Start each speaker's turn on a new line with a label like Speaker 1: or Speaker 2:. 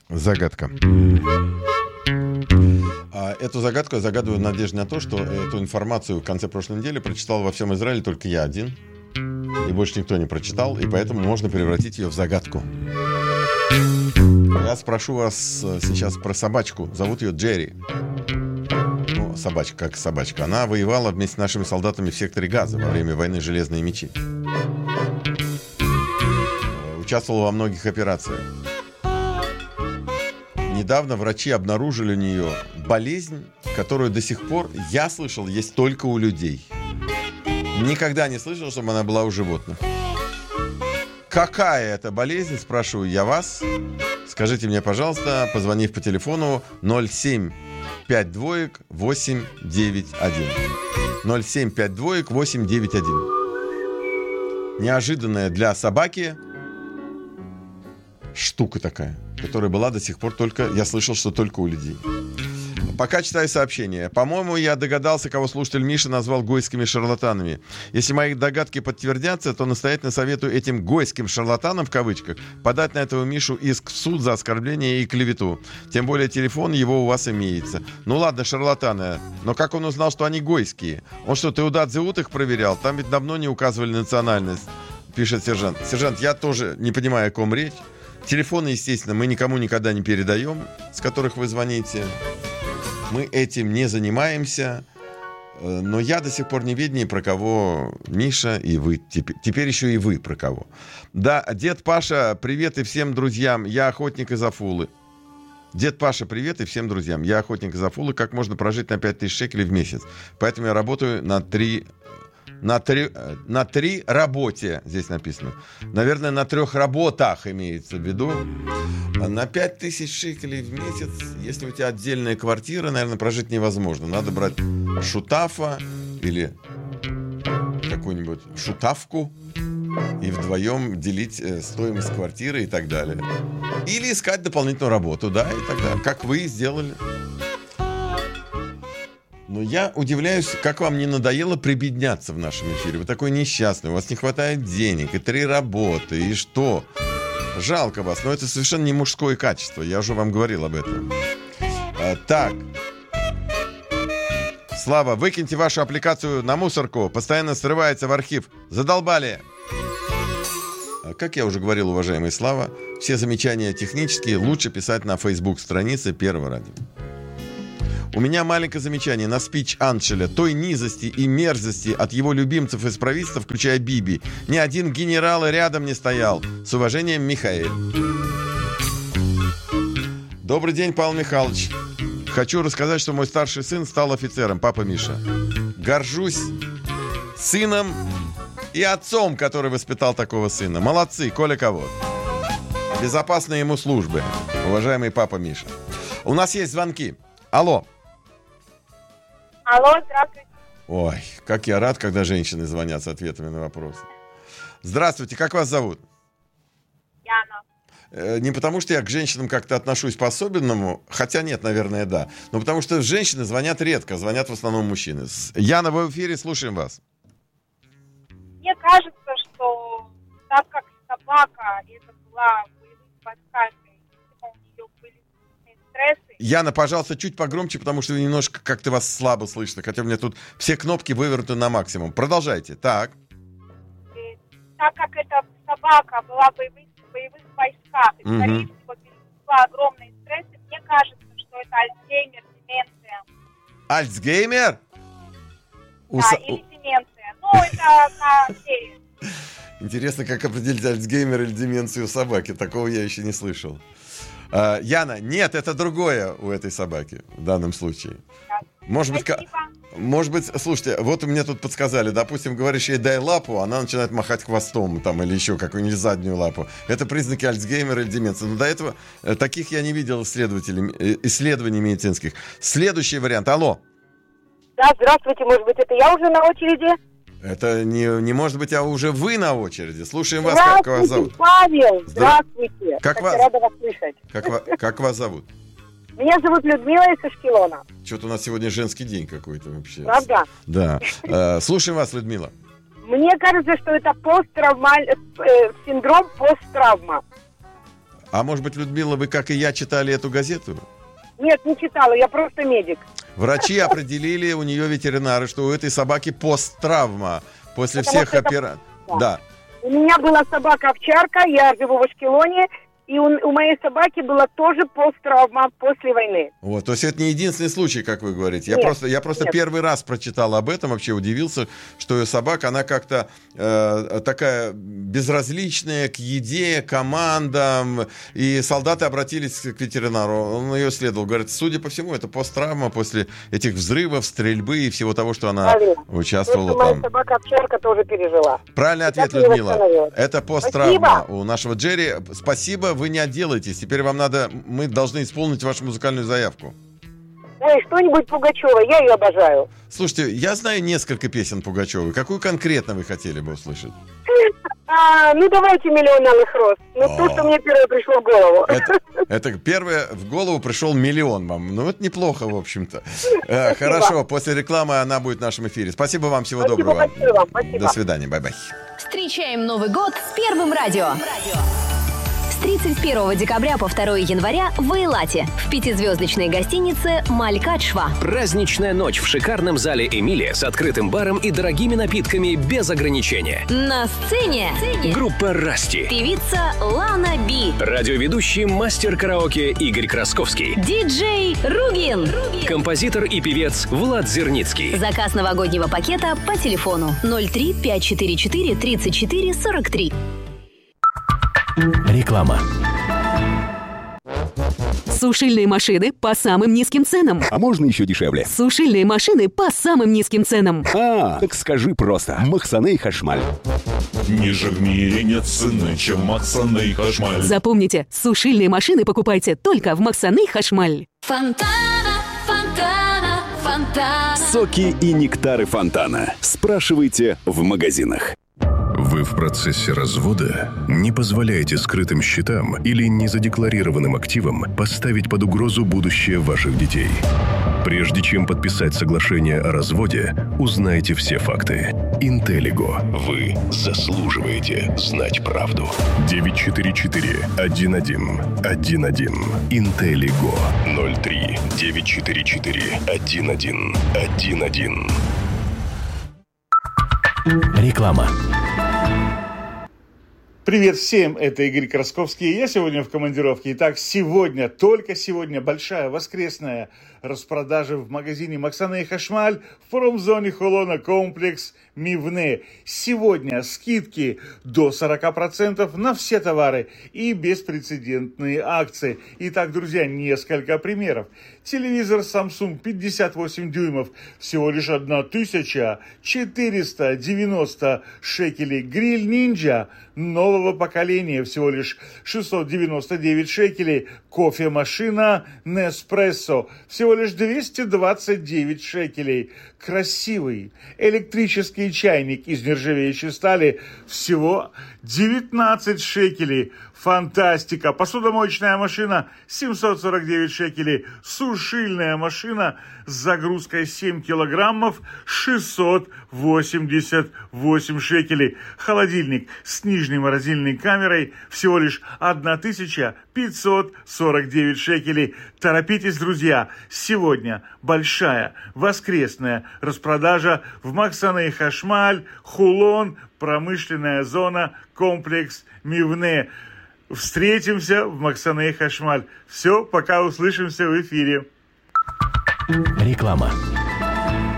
Speaker 1: Загадка. Эту загадку я загадываю в надежде на то, что эту информацию в конце прошлой недели прочитал во всем Израиле только я один. И больше никто не прочитал, и поэтому можно превратить ее в загадку. Я спрошу вас сейчас про собачку. Зовут ее Джерри. Ну, собачка как собачка. Она воевала вместе с нашими солдатами в секторе Газа во время войны «Железные мечи». Участвовала во многих операциях. Недавно врачи обнаружили у нее болезнь, которую до сих пор, я слышал, есть только у людей. Никогда не слышал, чтобы она была у животных. Какая это болезнь, спрашиваю я вас. Скажите мне, пожалуйста, позвонив по телефону 0752-891. 0752-891. Неожиданная для собаки штука такая, которая была до сих пор только, я слышал, что только у людей. Пока читаю сообщение. По-моему, я догадался, кого слушатель Миша назвал гойскими шарлатанами. Если мои догадки подтвердятся, то настоятельно советую этим гойским шарлатанам, в кавычках, подать на этого Мишу иск в суд за оскорбление и клевету. Тем более телефон его у вас имеется. Ну ладно, шарлатаны, но как он узнал, что они гойские? Он что, Теудат Зеут их проверял? Там ведь давно не указывали национальность, пишет сержант. Сержант, я тоже не понимаю, о ком речь. Телефоны, естественно, мы никому никогда не передаем, с которых вы звоните. Мы этим не занимаемся, но я до сих пор не виднее, про кого Миша и вы. Теперь еще и вы про кого. Да, дед Паша, привет и всем друзьям. Я охотник из Афулы. Дед Паша, привет и всем друзьям. Я охотник из Афулы. Как можно прожить на 5000 шекелей в месяц? Поэтому я работаю на три работе, здесь написано. Наверное, на 3 работах имеется в виду. На 5000 шекелей в месяц, если у тебя отдельная квартира, наверное, прожить невозможно. Надо брать шутафа или какую-нибудь шутавку и вдвоем делить стоимость квартиры и так далее. Или искать дополнительную работу, да, и так далее. Как вы сделали. Но я удивляюсь, как вам не надоело прибедняться в нашем эфире. Вы такой несчастный, у вас не хватает денег, и 3 работы, и что? Жалко вас, но это совершенно не мужское качество. Я уже вам говорил об этом. Так. Слава, выкиньте вашу аппликацию на мусорку. Постоянно срывается в архив. Задолбали. Как я уже говорил, уважаемый Слава, все замечания технические лучше писать на Facebook-странице Первого радио. У меня маленькое замечание на спич Аншеля. Той низости и мерзости от его любимцев из правительства, включая Биби, ни один генерал и рядом не стоял. С уважением, Михаил. Добрый день, Павел Михайлович. Хочу рассказать, что мой старший сын стал офицером, папа Миша. Горжусь сыном и отцом, который воспитал такого сына. Молодцы, Коля кого. Безопасной ему службы, уважаемый папа Миша. У нас есть звонки. Алло.
Speaker 2: Алло, здравствуйте.
Speaker 1: Ой, как я рад, когда женщины звонят с ответами на вопросы. Здравствуйте, как вас зовут?
Speaker 2: Яна.
Speaker 1: Не потому, что я к женщинам как-то отношусь по-особенному, хотя нет, наверное, да. Но потому что женщины звонят редко, звонят в основном мужчины. Яна, вы в эфире, слушаем вас.
Speaker 2: Мне кажется, что так как собака, это была боевыми войсками, у нее были стрессы.
Speaker 1: Яна, пожалуйста, чуть погромче, потому что немножко как-то вас слабо слышно. Хотя у меня тут все кнопки вывернуты на максимум. Продолжайте. Так.
Speaker 2: Так как эта собака была в боевых войсках, и, скорее всего, перенесла огромные стрессы, мне кажется, что это Альцгеймер, деменция.
Speaker 1: Альцгеймер?
Speaker 2: Да, или деменция. Ну, это на серии.
Speaker 1: Интересно, как определить Альцгеймер или деменцию у собаки. Такого я еще не слышал. Яна, нет, это другое у этой собаки в данном случае. Может быть, слушайте, вот мне тут подсказали, допустим, говоришь ей дай лапу, она начинает махать хвостом там, или еще какую-нибудь заднюю лапу. Это признаки Альцгеймера или деменции. Но до этого таких я не видел исследований медицинских. Следующий вариант. Алло.
Speaker 2: Да, здравствуйте, может быть, это я уже на очереди?
Speaker 1: Это не может быть, а уже вы на очереди. Слушаем вас, как вас зовут?
Speaker 2: Павел, здравствуйте.
Speaker 1: Рада
Speaker 2: вас слышать.
Speaker 1: Как вас зовут?
Speaker 2: Меня зовут Людмила из Ашкелона.
Speaker 1: Что-то у нас сегодня женский день какой-то вообще.
Speaker 2: Правда?
Speaker 1: Да. Слушаем вас, Людмила.
Speaker 2: Мне кажется, что это синдром посттравма.
Speaker 1: А может быть, Людмила, вы, как и я, читали эту газету?
Speaker 3: Нет, не читала, я просто медик.
Speaker 1: Врачи определили, у нее ветеринары, что у этой собаки посттравма после
Speaker 3: Потому
Speaker 1: всех операций. Да.
Speaker 3: У меня была собака-овчарка, я живу в Ашкелоне, и у моей собаки была тоже посттравма после войны.
Speaker 1: Вот, то есть это не единственный случай, как вы говорите. Я просто
Speaker 3: нет.
Speaker 1: первый раз прочитал об этом, вообще удивился, что ее собака, она как-то такая безразличная к еде, командам, и солдаты обратились к ветеринару, он ее исследовал, говорит, судя по всему, это посттравма после этих взрывов, стрельбы и всего того, что она участвовала там.
Speaker 3: Моя собака-овчарка тоже пережила.
Speaker 1: Правильный ответ, Людмила. Это посттравма у нашего Джерри. Спасибо, вы не отделаетесь. Теперь мы должны исполнить вашу музыкальную заявку.
Speaker 3: Ой, что-нибудь Пугачева, я ее обожаю.
Speaker 1: Слушайте, я знаю несколько песен Пугачевой. Какую конкретно вы хотели бы услышать?
Speaker 3: Ну, давайте «Миллион алых роз». То, что мне первое пришло в голову.
Speaker 1: Это первое в голову пришел миллион вам. Ну, это неплохо, в общем-то. Хорошо, после рекламы она будет в нашем эфире. Спасибо вам, всего доброго.
Speaker 3: Спасибо.
Speaker 1: До свидания, бай-бай.
Speaker 4: Встречаем Новый год с Первым радио. С 31 декабря по 2 января в Эйлате в пятизвездочной гостинице «Малькадшва».
Speaker 5: Праздничная ночь в шикарном зале «Эмилия» с открытым баром и дорогими напитками без ограничения.
Speaker 4: На сцене
Speaker 5: Группа «Расти».
Speaker 4: певица Лана Би,
Speaker 5: Радиоведущий мастер караоке Игорь Красковский.
Speaker 4: диджей Ругин.
Speaker 5: Композитор и певец Влад Зерницкий.
Speaker 4: Заказ новогоднего пакета по телефону 03 544 34 43.
Speaker 5: Реклама.
Speaker 6: Сушильные машины по самым низким ценам.
Speaker 7: А можно еще дешевле?
Speaker 6: Сушильные машины по самым низким ценам.
Speaker 7: Так скажи просто. Махсаней Хашмаль.
Speaker 8: Ниже в мире нет цены, чем Махсаней Хашмаль.
Speaker 6: Запомните, сушильные машины покупайте только в Махсаней Хашмаль.
Speaker 4: Фонтана, фонтана, фонтана.
Speaker 7: Соки и нектары фонтана. Спрашивайте в магазинах.
Speaker 9: Вы в процессе развода? Не позволяйте скрытым счетам или незадекларированным активам поставить под угрозу будущее ваших детей. Прежде чем подписать соглашение о разводе, узнайте все факты. Интеллиго. Вы заслуживаете знать правду. 944-11-11. Интеллиго. 03-944-11-11.
Speaker 5: Реклама.
Speaker 10: Привет всем, это Игорь Красковский. Я сегодня в командировке. Итак, только сегодня большая воскресная распродажа в магазине Махсаней Хашмаль в промзоне Холона комплекс Мивне. Сегодня скидки до 40% на все товары и беспрецедентные акции. Итак, друзья, несколько примеров. Телевизор Samsung 58 дюймов всего лишь 1490 шекелей. Гриль Ninja нового поколения всего лишь 699 шекелей. Кофемашина Nespresso всего лишь 229 шекелей. Красивый электрический чайник из нержавеющей стали всего 19 шекелей. Фантастика! Посудомоечная машина 749 шекелей. Сушильная машина с загрузкой 7 килограммов 688 шекелей. Холодильник с нижней морозильной камерой всего лишь 1549 шекелей. Торопитесь, друзья! Сегодня большая воскресная распродажа в Махсаней Хашмаль, Хулон, промышленная зона, комплекс Мивне. Встретимся в Махсаней Хашмаль. Все, пока услышимся в эфире.
Speaker 5: Реклама.